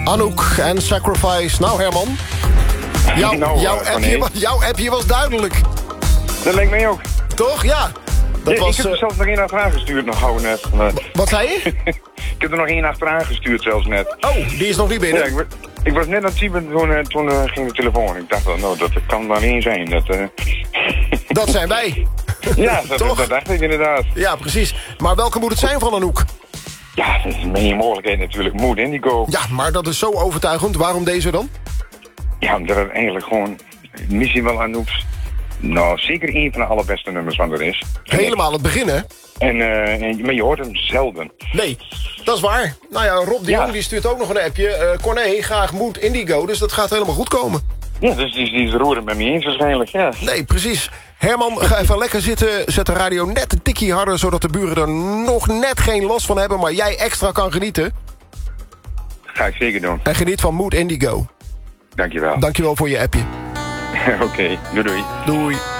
Anouk en Sacrifice. Nou, Herman. Jouw appje was duidelijk. Dat lijkt mij ook. Toch? Ja. Ik heb er zelfs nog één achteraan gestuurd, nog net. Wat zei je? Ik heb er nog één achteraan gestuurd zelfs net. Oh, die is nog niet binnen? Ja, ik was net aan het typen toen ging de telefoon. Ik dacht wel, nou, dat kan maar één zijn. Dat zijn wij. Ja, dat dacht ik inderdaad. Ja, precies. Maar welke moet het zijn van Anouk? Ja, dat is een mogelijkheid natuurlijk. Mood Indigo. Ja, maar dat is zo overtuigend. Waarom deze dan? Ja, omdat het eigenlijk gewoon misschien wel Anouk's... Nou, zeker één van de allerbeste nummers van er is. Helemaal het begin, hè? Maar je hoort hem zelden. Nee, dat is waar. Nou ja, Rob de Jong die stuurt ook nog een appje. Corné, graag Mood Indigo, dus dat gaat helemaal goed komen. Ja, dus die is roeren met me eens waarschijnlijk, ja. Nee, precies. Herman, ga even lekker zitten. Zet de radio net een tikkie harder, zodat de buren er nog net geen last van hebben, maar jij extra kan genieten. Ga ik zeker doen. En geniet van Mood Indigo. Dankjewel. Dankjewel voor je appje. Oké, doei. Doei.